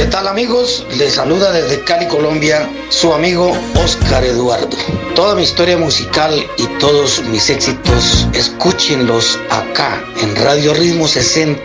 ¿Qué tal, amigos? Les saluda desde Cali, Colombia, su amigo Oscar Eduardo. Toda mi historia musical y todos mis éxitos, escúchenlos acá en Radio Ritmo 60.